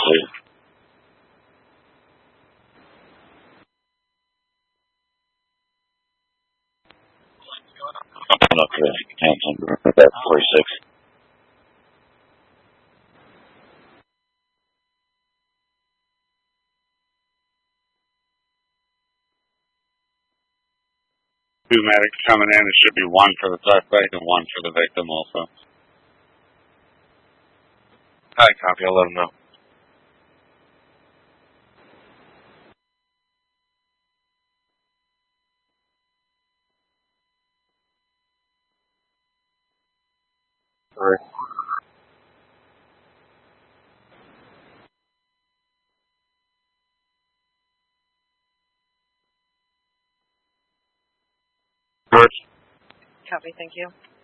please. I'm up to Hampton, 46. Two medics coming in. It should be one for the suspect and one for the victim also. Hi, copy. I'll let them know. Sorry. Copy, thank you.